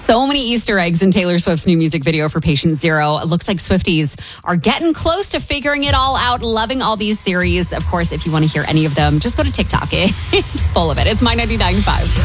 So many Easter eggs in Taylor Swift's new music video for Patient Zero. It looks like Swifties are getting close to figuring it all out, loving all these theories. Of course, if you want to hear any of them, just go to TikTok. It's full of it. It's My 99.5.